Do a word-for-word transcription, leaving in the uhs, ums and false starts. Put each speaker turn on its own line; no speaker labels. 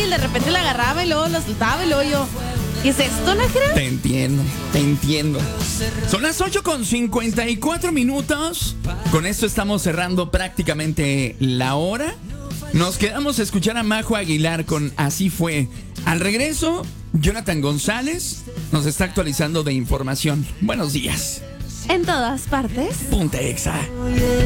fácil, de repente la agarraba y luego la soltaba y luego yo, ¿qué es esto, Nájera?
Te entiendo, te entiendo. Son las ocho con cincuenta y cuatro minutos. Con esto estamos cerrando prácticamente la hora. Nos quedamos a escuchar a Majo Aguilar con Así Fue. Al regreso, Jonathan González nos está actualizando de información. Buenos días.
En todas partes.
Punta Exa.